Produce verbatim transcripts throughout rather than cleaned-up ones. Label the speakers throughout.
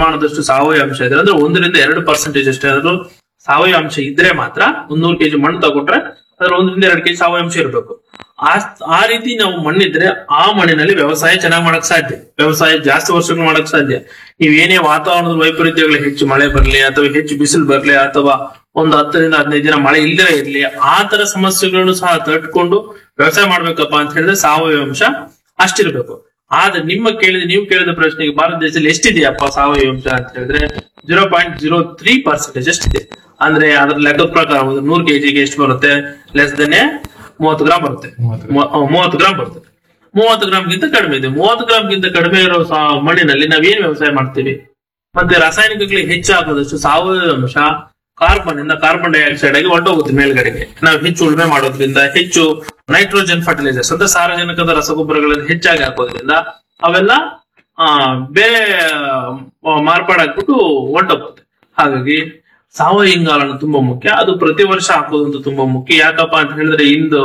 Speaker 1: ಪ್ರಮಾಣದಷ್ಟು ಸಾವಯವ ಅಂಶ ಇದೆ ಅಂದ್ರೆ ಒಂದರಿಂದ ಎರಡು ಪರ್ಸೆಂಟೇಜ್ ಅಷ್ಟೇ ಅದ್ರೂ ಸಾವಯವ ಅಂಶ ಇದ್ರೆ ಮಾತ್ರ ಒಂದ್ ನೂರು ಕೆಜಿ ಮಣ್ಣು ತಗೊಂಡ್ರೆ ಅದ್ರ ಒಂದರಿಂದ ಎರಡು ಕೆಜಿ ಸಾವಯವ ಅಂಶ ಇರಬೇಕು. ಆ ಆ ರೀತಿ ನಾವು ಮಣ್ಣಿದ್ರೆ ಆ ಮಣ್ಣಿನಲ್ಲಿ ವ್ಯವಸಾಯ ಚೆನ್ನಾಗಿ ಮಾಡಕ್ ಸಾಧ್ಯ, ವ್ಯವಸಾಯ ಜಾಸ್ತಿ ವರ್ಷಗಳು ಮಾಡಕ್ ಸಾಧ್ಯ. ನೀವೇನೇ ವಾತಾವರಣದ ವೈಪರೀತ್ಯಗಳು, ಹೆಚ್ಚು ಮಳೆ ಬರ್ಲಿ ಅಥವಾ ಹೆಚ್ಚು ಬಿಸಿಲು ಬರ್ಲಿ ಅಥವಾ ಒಂದು ಹತ್ತರಿಂದ ಹದಿನೈದು ದಿನ ಮಳೆ ಇಲ್ದೇ ಇರ್ಲಿ, ಆ ತರ ಸಮಸ್ಯೆಗಳನ್ನು ಸಹ ತಟ್ಕೊಂಡು ವ್ಯವಸಾಯ ಮಾಡ್ಬೇಕಪ್ಪ ಅಂತ ಹೇಳಿದ್ರೆ ಸಾವಯವ ಅಂಶ ಅಷ್ಟಿರ್ಬೇಕು. ಆದ್ರೆ ನಿಮ್ಮ ಕೇಳಿದ ನೀವು ಕೇಳಿದ ಪ್ರಶ್ನೆಗೆ ಭಾರತ ದೇಶದಲ್ಲಿ ಎಷ್ಟಿದೆಯಪ್ಪ ಸಾವಯವ ಅಂಶ ಅಂತ ಹೇಳಿದ್ರೆ zero point zero three percentage ಅಷ್ಟಿದೆ. ಅಂದ್ರೆ ಅದ್ರ ಲೆಕ್ಕದ ಪ್ರಕಾರ ಒಂದು ನೂರು ಕೆಜಿಗೆ ಎಷ್ಟು ಬರುತ್ತೆ, ಲೆಸ್ ದೆನ್ ಮೂವತ್ತು ಗ್ರಾಮ್ ಬರುತ್ತೆ, ಮೂವತ್ತು ಗ್ರಾಮ್ ಬರುತ್ತೆ. ಮೂವತ್ತು ಗ್ರಾಮ್ಗಿಂತ ಕಡಿಮೆ ಇದೆ. ಮೂವತ್ತು ಗ್ರಾಮ್ಗಿಂತ ಕಡಿಮೆ ಇರೋ ಮಣ್ಣಿನಲ್ಲಿ ನಾವೇನ್ ವ್ಯವಸಾಯ ಮಾಡ್ತೀವಿ? ಮತ್ತೆ ರಾಸಾಯನಿಕಗಳಿಗೆ ಹೆಚ್ಚಾಗದಷ್ಟು ಸಾವಯವ ಅಂಶ ಕಾರ್ಬನ್ ಇಂದ ಕಾರ್ಬನ್ ಡೈಆಕ್ಸೈಡ್ ಆಗಿ ಹೊರಟೋಗುತ್ತೆ ಮೇಲ್ಗಡೆಗೆ. ನಾವು ಹೆಚ್ಚು ಉಳುಮೆ ಮಾಡೋದ್ರಿಂದ, ಹೆಚ್ಚು ನೈಟ್ರೋಜನ್ ಫರ್ಟಿಲೈಸರ್ಸ್ ಅಂದ್ರೆ ಸಾರಜನಕದ ರಸಗೊಬ್ಬರಗಳನ್ನು ಹೆಚ್ಚಾಗಿ ಹಾಕೋದ್ರಿಂದ ಅವೆಲ್ಲ ಆ ಬೇರೆ ಮಾರ್ಪಾಡಾಗ್ಬಿಟ್ಟು ಹೊರಟೋಗುತ್ತೆ. ಹಾಗಾಗಿ ಸಾವಯವ ಇಂಗಾಲನ ತುಂಬಾ ಮುಖ್ಯ. ಅದು ಪ್ರತಿ ವರ್ಷ ಹಾಕೋದಂತೂ ತುಂಬಾ ಮುಖ್ಯ. ಯಾಕಪ್ಪ ಅಂತ ಹೇಳಿದ್ರೆ ಇಂದು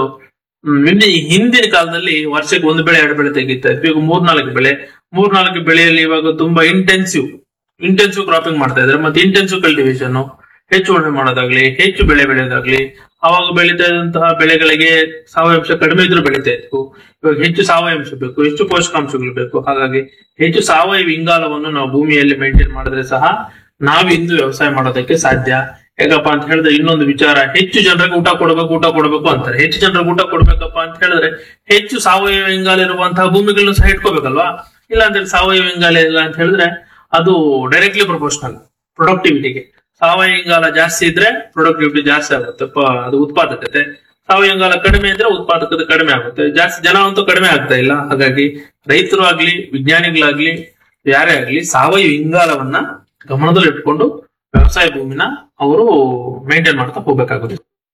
Speaker 1: ಹಿಂದಿನ ಕಾಲದಲ್ಲಿ ವರ್ಷಕ್ಕೆ ಒಂದು ಬೆಳೆ ಎರಡು ಬೆಳೆ ತೆಗಿತಾ ಇದ್ವಿ. ಈಗ ಮೂರ್ನಾಲ್ಕು ಬೆಳೆ ಮೂರ್ನಾಲ್ಕು ಬೆಳೆಯಲ್ಲಿ ಇವಾಗ ತುಂಬಾ ಇಂಟೆನ್ಸಿವ್ ಇಂಟೆನ್ಸಿವ್ ಕ್ರಾಪಿಂಗ್ ಮಾಡ್ತಾ ಇದ್ದಾರೆ. ಮತ್ತೆ ಇಂಟೆನ್ಸಿವ್ ಕಲ್ಟಿವೇಶನ್, ಹೆಚ್ಚು ಉಳುಮೆ ಮಾಡೋದಾಗ್ಲಿ, ಹೆಚ್ಚು ಬೆಳೆ ಬೆಳೆಯೋದಾಗ್ಲಿ. ಅವಾಗ ಬೆಳೀತಾ ಇದ್ದಂತಹ ಬೆಳೆಗಳಿಗೆ ಸಾವಯವಾಂಶ ಕಡಿಮೆ ಇದ್ರೂ ಬೆಳೀತಾ ಇತ್ತು. ಇವಾಗ ಹೆಚ್ಚು ಸಾವಯವಾಂಶ ಬೇಕು, ಹೆಚ್ಚು ಪೋಷಕಾಂಶಗಳು ಬೇಕು. ಹಾಗಾಗಿ ಹೆಚ್ಚು ಸಾವಯವ ಇಂಗಾಲವನ್ನು ನಾವು ಭೂಮಿಯಲ್ಲಿ ಮೇಂಟೈನ್ ಮಾಡಿದ್ರೆ ಸಹ ನಾವು ಇಂದು ವ್ಯವಸಾಯ ಮಾಡೋದಕ್ಕೆ ಸಾಧ್ಯ. ಹೇಗಪ್ಪ ಅಂತ ಹೇಳಿದ್ರೆ ಇನ್ನೊಂದು ವಿಚಾರ, ಹೆಚ್ಚು ಜನರಿಗೆ ಊಟ ಕೊಡಬೇಕು ಊಟ ಕೊಡಬೇಕು ಅಂತಾರೆ. ಹೆಚ್ಚು ಜನರಿಗೆ ಊಟ ಕೊಡ್ಬೇಕಪ್ಪ ಅಂತ ಹೇಳಿದ್ರೆ ಹೆಚ್ಚು ಸಾವಯವ ಇಂಗಾಲ ಇರುವಂತಹ ಭೂಮಿಗಳನ್ನು ಸಹ ಇಟ್ಕೋಬೇಕಲ್ವಾ? ಇಲ್ಲ ಅಂತ ಹೇಳಿ ಸಾವಯವ ಇಂಗಾಲ ಇಲ್ಲ ಅಂತ ಹೇಳಿದ್ರೆ ಅದು ಡೈರೆಕ್ಟ್ಲಿ ಪ್ರಪೋರ್ಷನಲ್ ಪ್ರೊಡಕ್ಟಿವಿಟಿಗೆ. ಸಾವಯವ ಇಂಗಾಲ ಜಾಸ್ತಿ ಇದ್ರೆ ಪ್ರೊಡಕ್ಟಿವಿಟಿ ಜಾಸ್ತಿ ಆಗುತ್ತೆ, ಅದು ಉತ್ಪಾದಕತೆ. ಸಾವಯವ ಇಂಗಾಲ ಕಡಿಮೆ ಇದ್ರೆ ಉತ್ಪಾದಕತೆ ಕಡಿಮೆ ಆಗುತ್ತೆ. ಜಾಸ್ತಿ ಜನ ಅಂತೂ ಕಡಿಮೆ ಆಗ್ತಾ ಇಲ್ಲ. ಹಾಗಾಗಿ ರೈತರು ಆಗ್ಲಿ, ವಿಜ್ಞಾನಿಗಳಾಗ್ಲಿ, ಯಾರೇ ಆಗ್ಲಿ ಸಾವಯವ ಇಂಗಾಲವನ್ನ ಗಮನದಲ್ಲಿ ಇಟ್ಕೊಂಡು ವ್ಯವಸಾಯ ಭೂಮಿನ ಅವರು ಮೇಂಟೈನ್ ಮಾಡ್ತಾ ಹೋಗ್ಬೇಕಾಗುತ್ತೆ.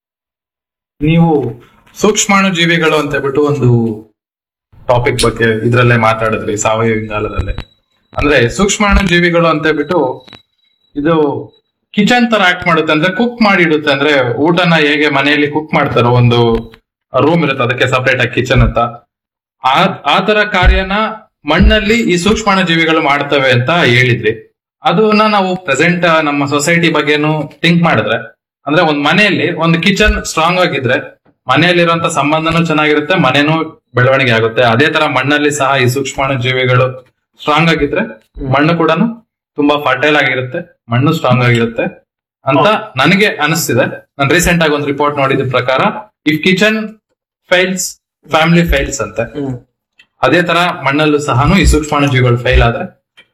Speaker 2: ನೀವು ಸೂಕ್ಷ್ಮಾಣು ಜೀವಿಗಳು ಅಂತ ಹೇಳ್ಬಿಟ್ಟು ಒಂದು ಟಾಪಿಕ್ ಬಗ್ಗೆ ಇದ್ರಲ್ಲೇ ಮಾತಾಡಿದ್ರಿ, ಸಾವಯವ ಇಂಗಾಲದಲ್ಲೇ. ಅಂದ್ರೆ ಸೂಕ್ಷ್ಮಾಣು ಜೀವಿಗಳು ಅಂತ ಹೇಳ್ಬಿಟ್ಟು ಇದು ಕಿಚನ್ ತರ ಆಕ್ಟ್ ಮಾಡುತ್ತೆ. ಅಂದ್ರೆ ಕುಕ್ ಮಾಡಿ ಇಡುತ್ತೆ. ಅಂದ್ರೆ ಊಟನ ಹೇಗೆ ಮನೆಯಲ್ಲಿ ಕುಕ್ ಮಾಡ್ತಾರೋ, ಒಂದು ರೂಮ್ ಇರುತ್ತೆ ಅದಕ್ಕೆ ಸಪರೇಟ್ ಆಗಿ ಕಿಚನ್ ಅಂತ, ಆ ಆ ತರ ಕಾರ್ಯನ ಮಣ್ಣಲ್ಲಿ ಈ ಸೂಕ್ಷ್ಮಾಣು ಜೀವಿಗಳು ಮಾಡ್ತವೆ ಅಂತ ಹೇಳಿದ್ರಿ. ಅದನ್ನ ನಾವು ಪ್ರೆಸೆಂಟ್ ನಮ್ಮ ಸೊಸೈಟಿ ಬಗ್ಗೆನು ಥಿಂಕ್ ಮಾಡಿದ್ರೆ, ಅಂದ್ರೆ ಒಂದ್ ಮನೆಯಲ್ಲಿ ಒಂದು ಕಿಚನ್ ಸ್ಟ್ರಾಂಗ್ ಆಗಿದ್ರೆ ಮನೆಯಲ್ಲಿರುವಂತ ಸಂಬಂಧನೂ ಚೆನ್ನಾಗಿರುತ್ತೆ, ಮನೆನೂ ಬೆಳವಣಿಗೆ ಆಗುತ್ತೆ. ಅದೇ ತರ ಮಣ್ಣಲ್ಲಿ ಸಹ ಈ ಸೂಕ್ಷ್ಮಾಣು ಜೀವಿಗಳು ಸ್ಟ್ರಾಂಗ್ ಆಗಿದ್ರೆ ಮಣ್ಣು ಕೂಡ ತುಂಬಾ ಫರ್ಟೈಲ್ ಆಗಿರುತ್ತೆ, ಮಣ್ಣು ಸ್ಟ್ರಾಂಗ್ ಆಗಿರುತ್ತೆ ಅಂತ ನನಗೆ ಅನಿಸ್ತಿದೆ. ನಾನು ರೀಸೆಂಟ್ ಆಗಿ ಒಂದು ರಿಪೋರ್ಟ್ ನೋಡಿದ ಪ್ರಕಾರ if kitchen files family files ಅಂತೆ. ಅದೇ ತರ ಮಣ್ಣಲ್ಲೂ ಸಹ ಈ ಸೂಕ್ಷ್ಮಾಣು ಜೀವಿಗಳು ಫೈಲ್ ಆದ್ರೆ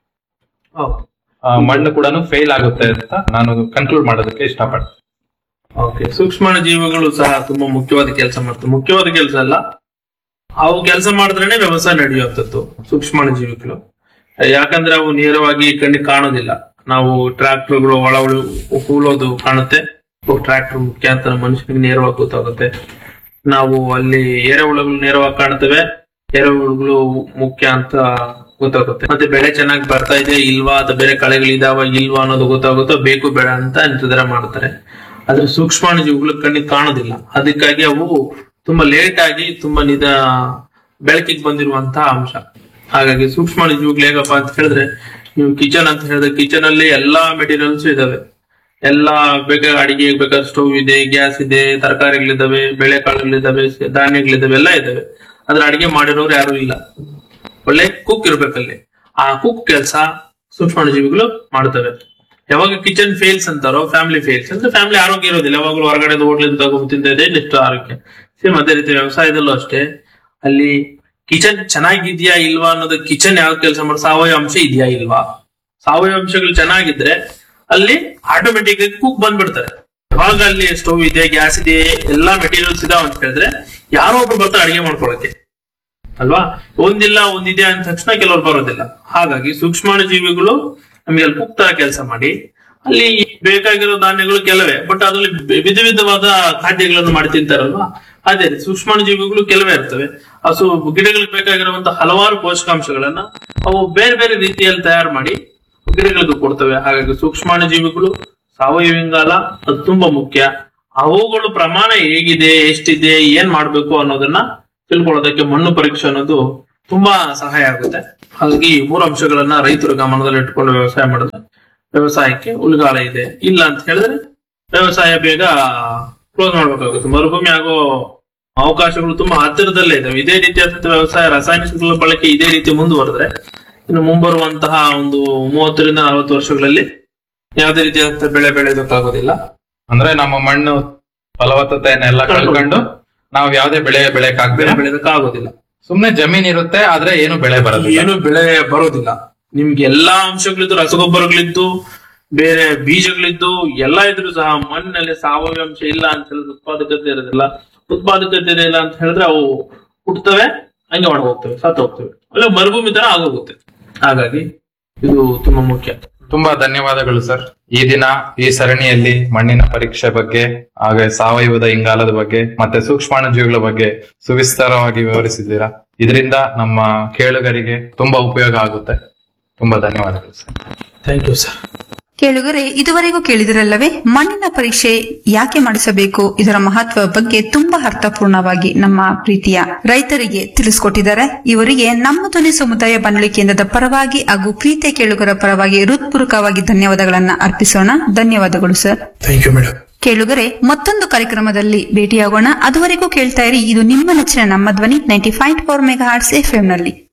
Speaker 2: ಮಣ್ಣು ಕೂಡ ಫೇಲ್ ಆಗುತ್ತೆ ಅಂತ ನಾನು ಕನ್ಕ್ಲೂಡ್ ಮಾಡೋದಕ್ಕೆ ಇಷ್ಟಪಡ್ತೀನಿ.
Speaker 1: ಓಕೆ, ಸೂಕ್ಷ್ಮಾಣು ಜೀವಿಗಳು ಸಹ ತುಂಬಾ ಮುಖ್ಯವಾದ ಕೆಲಸ ಮಾಡ್ತವೆ. ಮುಖ್ಯವಾದ ಕೆಲಸ ಅಲ್ಲ, ಅವು ಕೆಲಸ ಮಾಡಿದ್ರೇನೆ ವ್ಯವಸಾಯ ನಡೆಯುವಂಥದ್ದು ಸೂಕ್ಷ್ಮಾಣು ಜೀವಿಗಳು. ಯಾಕಂದ್ರೆ ಅವು ನೇರವಾಗಿ ಕಣ್ಣಿಗೆ ಕಾಣೋದಿಲ್ಲ. ನಾವು ಟ್ರಾಕ್ಟರ್ಗಳು ಒಳ ಹೂಳೋದು ಕಾಣುತ್ತೆ, ಟ್ರಾಕ್ಟರ್ ಮುಖ್ಯ ಅಂತ ಮನುಷ್ಯನಿಗೆ ನೇರವಾಗಿ ಗೊತ್ತಾಗುತ್ತೆ. ನಾವು ಅಲ್ಲಿ ಎರೆಹುಳುಗಳು ನೇರವಾಗಿ ಕಾಣ್ತವೆ, ಎರೆಹುಳುಗಳು ಮುಖ್ಯ ಅಂತ ಗೊತ್ತಾಗುತ್ತೆ. ಮತ್ತೆ ಬೆಳೆ ಚೆನ್ನಾಗಿ ಬರ್ತಾ ಇದೆ ಇಲ್ವಾ, ಅಥವಾ ಬೇರೆ ಕಳೆಗಳಿದಾವ ಇಲ್ವಾ ಅನ್ನೋದು ಗೊತ್ತಾಗುತ್ತೋ, ಬೇಕು ಬೇಡ ಅಂತ ನಿರ್ಧಾರ ಮಾಡ್ತಾರೆ. ಆದ್ರೆ ಸೂಕ್ಷ್ಮಾಣು ಜೀವಿಗಳು ಕಣ್ಣಿಗೆ ಕಾಣೋದಿಲ್ಲ. ಅದಕ್ಕಾಗಿ ಅವು ತುಂಬಾ ಲೇಟ್ ಆಗಿ ತುಂಬಾ ನಿಧ ಬೆಳಕಿಗೆ ಬಂದಿರುವಂತಹ ಅಂಶ. ಹಾಗಾಗಿ ಸೂಕ್ಷ್ಮಾಣು ಜೀವಿಗಳು ಹೇಗಪ್ಪ ಅಂತ ಹೇಳಿದ್ರೆ, ನೀವು ಕಿಚನ್ ಅಂತ ಹೇಳಿದ್ರೆ ಕಿಚನ್ ಅಲ್ಲಿ ಎಲ್ಲಾ ಮೆಟೀರಿಯಲ್ಸ್ ಇದಾವೆ. ಎಲ್ಲಾ ಬೇಗ ಅಡಿಗೆಗೆ ಬೇಕಾದ ಸ್ಟವ್ ಇದೆ, ಗ್ಯಾಸ್ ಇದೆ, ತರಕಾರಿಗಳಿದಾವೆ, ಬೆಳೆಕಾಳುಗಳಿದಾವೆ, ಧಾನ್ಯಗಳಿದಾವೆ, ಎಲ್ಲ ಇದಾವೆ. ಆದ್ರೆ ಅಡಿಗೆ ಮಾಡಿರೋರು ಯಾರು ಇಲ್ಲ. ಒಳ್ಳೆ ಕುಕ್ ಇರ್ಬೇಕಲ್ಲಿ. ಆ ಕುಕ್ ಕೆಲಸ ಸೂಕ್ಷ್ಮಾಣು ಜೀವಿಗಳು ಮಾಡ್ತವೆ. ಯಾವಾಗ ಕಿಚನ್ ಫೇಲ್ಸ್ ಅಂತಾರೋ ಫ್ಯಾಮಿಲಿ ಫೇಲ್ಸ್ ಅಂದ್ರೆ ಫ್ಯಾಮಿಲಿ ಆರೋಗ್ಯ ಇರೋದಿಲ್ಲ. ಯಾವಾಗಲೂ ಹೊರಗಡೆ ಹೋಟ್ಲಿಂದ ತಗೊಂಡು ತಿಂತ ಇದೆ ಎಷ್ಟು ಆರೋಗ್ಯ. ಸೇಮ್ ಅದೇ ರೀತಿ ವ್ಯವಸಾಯದಲ್ಲೂ ಅಷ್ಟೇ, ಅಲ್ಲಿ ಕಿಚನ್ ಚೆನ್ನಾಗಿದ್ಯಾ ಇಲ್ವಾ ಅನ್ನೋದು, ಕಿಚನ್ ಯಾವ ಕೆಲಸ ಮಾಡೋ ಸಾವಯವ ಅಂಶ ಇದೆಯಾ ಇಲ್ವಾ. ಸಾವಯವ ಅಂಶಗಳು ಚೆನ್ನಾಗಿದ್ರೆ ಅಲ್ಲಿ ಆಟೋಮೆಟಿಕ್ ಆಗಿ ಕುಕ್ ಬಂದ್ಬಿಡ್ತಾರೆ. ಯಾವಾಗ ಅಲ್ಲಿ ಸ್ಟವ್ ಇದೆ, ಗ್ಯಾಸ್ ಇದೆ, ಎಲ್ಲಾ ಮೆಟೀರಿಯಲ್ಸ್ ಇದಾವ ಅಂತ ಹೇಳಿದ್ರೆ ಯಾರೋ ಒಬ್ರು ಬರ್ತಾರೆ ಅಡಿಗೆ ಮಾಡ್ಕೊಳಕ್ಕೆ ಅಲ್ವಾ. ಒಂದಿಲ್ಲ ಒಂದಿದೆ ಅಂದ ತಕ್ಷಣ ಕೆಲವ್ರು ಬರೋದಿಲ್ಲ. ಹಾಗಾಗಿ ಸೂಕ್ಷ್ಮಾಣು ಜೀವಿಗಳು ನಮಗೆ ಅಲ್ಲಿ ಕುಕ್ ತರ ಕೆಲಸ ಮಾಡಿ ಅಲ್ಲಿ ಬೇಕಾಗಿರೋ ಧಾನ್ಯಗಳು ಕೆಲವೇ, ಬಟ್ ಅದ್ರಲ್ಲಿ ವಿಧ ವಿಧವಾದ ಖಾದ್ಯಗಳನ್ನು ಮಾಡಿ ತಿಂತಾರಲ್ವಾ. ಅದೇ ಸೂಕ್ಷ್ಮಾಣು ಜೀವಿಗಳು ಕೆಲವೇ ಇರ್ತವೆ. ಹಸು ಗಿಡಗಳಿಗೆ ಬೇಕಾಗಿರುವಂತಹ ಹಲವಾರು ಪೋಷಕಾಂಶಗಳನ್ನ ಅವು ಬೇರೆ ಬೇರೆ ರೀತಿಯಲ್ಲಿ ತಯಾರು ಮಾಡಿ ಗಿಡಗಳಿಗೆ ಕೊಡ್ತವೆ. ಹಾಗಾಗಿ ಸೂಕ್ಷ್ಮಾಣು ಜೀವಿಗಳು, ಸಾವಯವ ಇಂಗಾಲ ಅದು ತುಂಬಾ ಮುಖ್ಯ. ಅವುಗಳು ಪ್ರಮಾಣ ಹೇಗಿದೆ, ಎಷ್ಟಿದೆ, ಏನ್ ಮಾಡ್ಬೇಕು ಅನ್ನೋದನ್ನ ತಿಳ್ಕೊಳ್ಳೋದಕ್ಕೆ ಮಣ್ಣು ಪರೀಕ್ಷೆ ಅನ್ನೋದು ತುಂಬಾ ಸಹಾಯ ಆಗುತ್ತೆ. ಹಾಗಾಗಿ ಈ ಮೂರು ಅಂಶಗಳನ್ನ ರೈತರು ಗಮನದಲ್ಲಿ ಇಟ್ಕೊಂಡು ವ್ಯವಸಾಯ ಮಾಡಿದ್ರೆ ವ್ಯವಸಾಯಕ್ಕೆ ಉಳಿಗಾಲ ಇದೆ. ಇಲ್ಲ ಅಂತ ಹೇಳಿದ್ರೆ ವ್ಯವಸಾಯ ಬೇಗ ಕ್ಲೋಸ್ ಮಾಡ್ಬೇಕಾಗುತ್ತೆ. ಮರುಭೂಮಿ ಆಗೋ ಅವಕಾಶಗಳು ತುಂಬಾ ಹತ್ತಿರದಲ್ಲೇ ಇದಾವೆ. ಇದೇ ರೀತಿಯಾದಂತಹ ವ್ಯವಸಾಯ ರಾಸಾಯನಿಕಗಳ ಬಳಕೆ ಇದೇ ರೀತಿ ಮುಂದುವರೆದ್ರೆ ಇನ್ನು ಮುಂಬರುವಂತಹ ಒಂದು ಮೂವತ್ತರಿಂದ ನಲವತ್ತು ವರ್ಷಗಳಲ್ಲಿ ಯಾವುದೇ ರೀತಿಯಾದಂತಹ ಬೆಳೆ ಬೆಳೆಯೋದಕ್ಕಾಗೋದಿಲ್ಲ.
Speaker 2: ಅಂದ್ರೆ ನಮ್ಮ ಮಣ್ಣು ಫಲವತ್ತತೆಯನ್ನೆಲ್ಲ ಕಳ್ಕೊಂಡು ನಾವು ಯಾವುದೇ ಬೆಳೆ ಬೆಳೆಯಕ್ಕಾಗ್ದಿಲ್ಲ,
Speaker 1: ಬೆಳೆಯೋದಕ್ಕಾಗೋದಿಲ್ಲ.
Speaker 2: ಸುಮ್ನೆ ಜಮೀನ್ ಇರುತ್ತೆ ಆದ್ರೆ ಏನು ಬೆಳೆ ಬರೋದಿಲ್ಲ,
Speaker 1: ಏನು ಬೆಳೆ ಬರೋದಿಲ್ಲ. ನಿಮ್ಗೆ ಎಲ್ಲಾ ಅಂಶಗಳಿದ್ದು, ರಸಗೊಬ್ಬರಗಳಿದ್ದು, ಬೇರೆ ಬೀಜಗಳಿದ್ದು ಎಲ್ಲ ಇದ್ರು ಸಹ ಮಣ್ಣಿನಲ್ಲಿ ಸಾವಯವ ಅಂಶ ಇಲ್ಲ ಅಂತ ಹೇಳಿದ್ರೆ ಉತ್ಪಾದಕತೆ ಇರೋದಿಲ್ಲ. ಉತ್ಪಾದಕತೆ ಇಲ್ಲ ಅಂತ ಹೇಳಿದ್ರೆ ಅವು ಹುಟ್ಟುತ್ತವೆ, ಹಂಗೆ ಒಣ ಹೋಗ್ತವೆ, ಸತ್ತು ಹೋಗ್ತವೆ, ಅಲ್ಲ ಮರುಭೂಮಿ ತರ ಆಗೋಗುತ್ತೆ. ಹಾಗಾಗಿ ಇದು ತುಂಬಾ ಮುಖ್ಯ.
Speaker 2: ತುಂಬಾ ಧನ್ಯವಾದಗಳು ಸರ್. ಈ ದಿನ ಈ ಸರಣಿಯಲ್ಲಿ ಮಣ್ಣಿನ ಪರೀಕ್ಷೆ ಬಗ್ಗೆ, ಹಾಗೆ ಸಾವಯವದ ಇಂಗಾಲದ ಬಗ್ಗೆ ಮತ್ತೆ ಸೂಕ್ಷ್ಮಾಣುಜೀವಿಗಳ ಬಗ್ಗೆ ಸುವಿಸ್ತಾರವಾಗಿ ವಿವರಿಸಿದ್ದೀರಾ. ಇದರಿಂದ ನಮ್ಮ ಕೇಳುಗರಿಗೆ ತುಂಬಾ ಉಪಯೋಗ ಆಗುತ್ತೆ. ತುಂಬಾ ಧನ್ಯವಾದಗಳು ಸರ್.
Speaker 1: Thank you sir.
Speaker 3: ಕೇಳುಗರೆ, ಇದುವರೆಗೂ ಕೇಳಿದಿರಲ್ಲವೇ ಮಣ್ಣಿನ ಪರೀಕ್ಷೆ ಯಾಕೆ ಮಾಡಿಸಬೇಕು, ಇದರ ಮಹತ್ವ ಬಗ್ಗೆ ತುಂಬಾ ಅರ್ಥಪೂರ್ಣವಾಗಿ ನಮ್ಮ ಪ್ರೀತಿಯ ರೈತರಿಗೆ ತಿಳಿಸಿಕೊಟ್ಟಿದ್ದಾರೆ. ಇವರಿಗೆ ನಮ್ಮ ಧ್ವನಿ ಸಮುದಾಯ ಬಾನುಲಿ ಕೇಂದ್ರದ ಪರವಾಗಿ ಹಾಗೂ ಪ್ರೀತಿಯ ಕೇಳುಗರ ಪರವಾಗಿ ಹೃತ್ಪೂರ್ವಕವಾಗಿ ಧನ್ಯವಾದಗಳನ್ನ ಅರ್ಪಿಸೋಣ. ಧನ್ಯವಾದಗಳು ಸರ್.
Speaker 1: Thank you madam.
Speaker 3: ಕೇಳುಗರೆ, ಮತ್ತೊಂದು ಕಾರ್ಯಕ್ರಮದಲ್ಲಿ ಭೇಟಿಯಾಗೋಣ. ಅದುವರೆಗೂ ಕೇಳ್ತಾ ಇರಿ, ಇದು ನಿಮ್ಮ ನೆಚ್ಚಿನ ನಮ್ಮ ಧ್ವನಿ ninety five four mega arts F M ನಲ್ಲಿ.